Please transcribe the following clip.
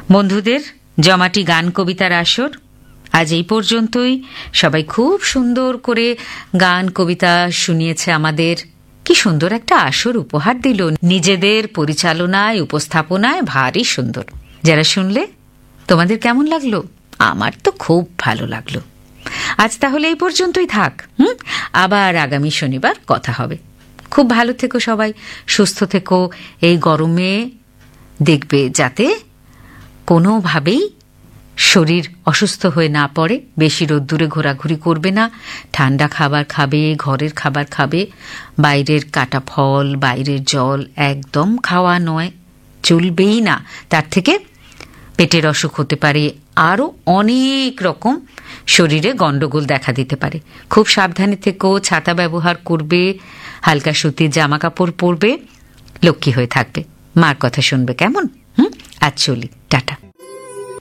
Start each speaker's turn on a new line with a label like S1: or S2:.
S1: বন্ধুদের জমাটি গান কবিতার আসর আজ এই পর্যন্তই। সবাই খুব সুন্দর করে গান কবিতা শুনিয়েছে আমাদের। কি সুন্দর একটা আসর উপহার দিল, নিজেদের পরিচালনায় উপস্থাপনায় ভারী সুন্দর। যারা শুনলে তোমাদের কেমন লাগলো? আমার তো খুব ভালো লাগলো। আজ তাহলে এই পর্যন্তই থাক। আবার আগামী শনিবার কথা হবে। খুব ভালো থেকো সবাই, সুস্থ থেকো। এই গরমে দেখবে যাতে কোনোভাবেই শরীর অসুস্থ হয়ে না পড়ে। বেশি রোদ্দুরে ঘোরাঘুরি করবে না, ঠান্ডা খাবার খাবে, ঘরের খাবার খাবে। বাইরের কাটা ফল, বাইরের জল একদম খাওয়া নয়, চলবেই না। তার থেকে পেটের অসুখ হতে পারে, আরও অনেক রকম শরীরে গন্ডগোল দেখা দিতে পারে। খুব সাবধানে থেকো, ছাতা ব্যবহার করবে, হালকা সুতির জামা কাপড় পরবে, লক্ষ্মী হয়ে থাকবে, মার কথা শুনবে, কেমন? আজ চলি, টাটা।